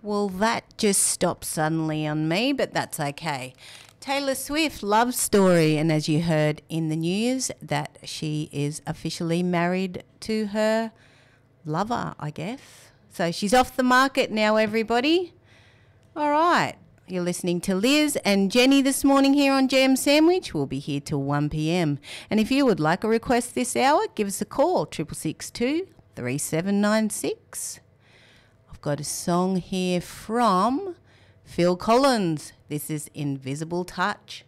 Well, that just stopped suddenly on me, but that's okay. Taylor Swift, love story, and as you heard in the news, that she is officially married to her lover, I guess. So she's off the market now, everybody. All right. You're listening to Liz and Jenny this morning here on Jam Sandwich. We'll be here till 1 p.m. And if you would like a request this hour, give us a call, 662 3796. I've got a song here from Phil Collins. This is Invisible Touch.